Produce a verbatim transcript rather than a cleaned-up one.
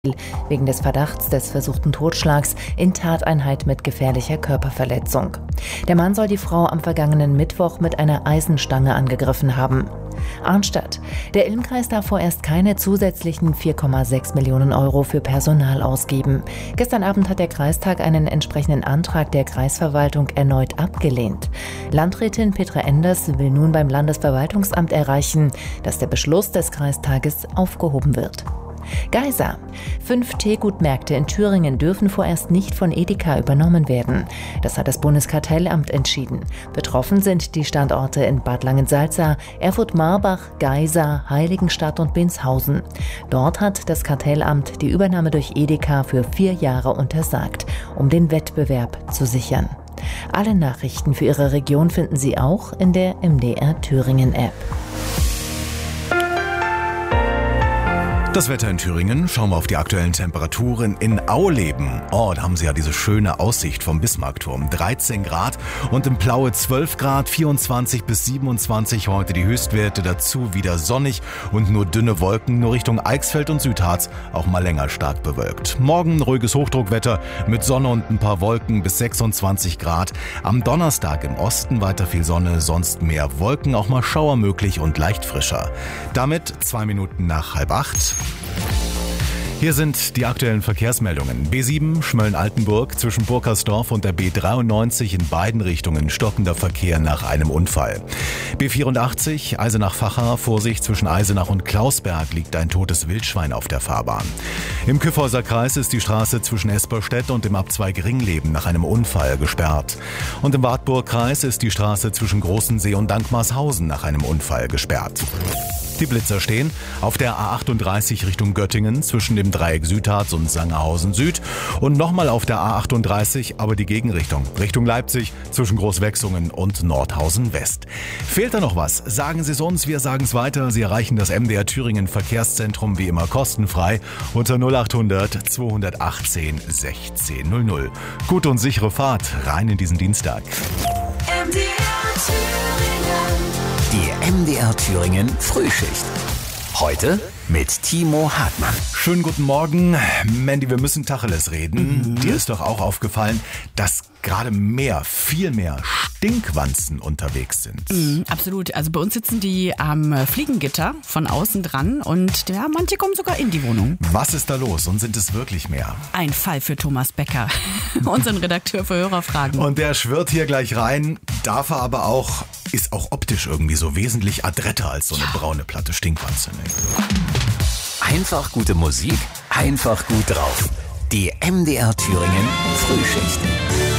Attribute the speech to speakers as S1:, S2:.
S1: wegen des Verdachts des versuchten Totschlags in Tateinheit mit gefährlicher Körperverletzung. Der Mann soll die Frau am vergangenen Mittwoch mit einer Eisenstange angegriffen haben. Arnstadt. Der Ilm-Kreis darf vorerst keine zusätzlichen vier Komma sechs Millionen Euro für Personal ausgeben. Gestern Abend hat der Kreistag einen entsprechenden Antrag der Kreisverwaltung erneut abgelehnt. Landrätin Petra Enders will nun beim Landesverwaltungsamt erreichen, dass der Beschluss des Kreistages aufgehoben wird. Geisa. Fünf Teegutmärkte in Thüringen dürfen vorerst nicht von Edeka übernommen werden. Das hat das Bundeskartellamt entschieden. Betroffen sind die Standorte in Bad Langensalza, Erfurt-Marbach, Geisa, Heiligenstadt und Binshausen. Dort hat das Kartellamt die Übernahme durch Edeka für vier Jahre untersagt, um den Wettbewerb zu sichern. Alle Nachrichten für Ihre Region finden Sie auch in der M D R Thüringen App.
S2: Das Wetter in Thüringen, schauen wir auf die aktuellen Temperaturen in Auleben. Oh, da haben Sie ja diese schöne Aussicht vom Bismarckturm. dreizehn Grad und im Plaue zwölf Grad, vierundzwanzig bis siebenundzwanzig heute die Höchstwerte. Dazu wieder sonnig und nur dünne Wolken, nur Richtung Eichsfeld und Südharz auch mal länger stark bewölkt. Morgen ruhiges Hochdruckwetter mit Sonne und ein paar Wolken bis sechsundzwanzig Grad. Am Donnerstag im Osten weiter viel Sonne, sonst mehr Wolken, auch mal Schauer möglich und leicht frischer. Damit zwei Minuten nach halb acht. Hier sind die aktuellen Verkehrsmeldungen. B sieben Schmölln-Altenburg zwischen Burkersdorf und der B dreiundneunzig in beiden Richtungen stockender Verkehr nach einem Unfall. B vierundachtzig Eisenach-Vacha, Vorsicht, zwischen Eisenach und Klausberg liegt ein totes Wildschwein auf der Fahrbahn. Im Kyffhäuser Kreis ist die Straße zwischen Esperstedt und dem Abzweig Ringleben nach einem Unfall gesperrt. Und im Wartburg-Kreis ist die Straße zwischen Großensee und Dankmarshausen nach einem Unfall gesperrt. Die Blitzer stehen auf der A achtunddreißig Richtung Göttingen zwischen dem Dreieck Südharz und Sangerhausen Süd und nochmal auf der A achtunddreißig, aber die Gegenrichtung, Richtung Leipzig zwischen Großwechsungen und Nordhausen West. Fehlt da noch was? Sagen Sie es uns, wir sagen es weiter. Sie erreichen das M D R Thüringen Verkehrszentrum wie immer kostenfrei unter null achthundert zweihundertachtzehn sechzehn null null. Gute und sichere Fahrt rein in diesen Dienstag.
S3: M D R Thüringen.
S4: Die M D R Thüringen Frühschicht. Heute mit Timo Hartmann.
S2: Schönen guten Morgen. Mandy, wir müssen Tacheles reden. Mhm. Dir ist doch auch aufgefallen, dass gerade mehr, viel mehr Stinkwanzen unterwegs sind.
S5: Mhm, absolut. Also bei uns sitzen die am Fliegengitter von außen dran und ja, manche kommen sogar in die Wohnung.
S2: Was ist da los und sind es wirklich mehr?
S5: Ein Fall für Thomas Becker, unseren Redakteur für Hörerfragen.
S2: Und der schwirrt hier gleich rein, darf er aber auch, ist auch optisch irgendwie so wesentlich adretter als so eine ja. braune Platte Stinkwanze.
S4: Einfach gute Musik, einfach gut drauf. Die M D R Thüringen Frühschicht.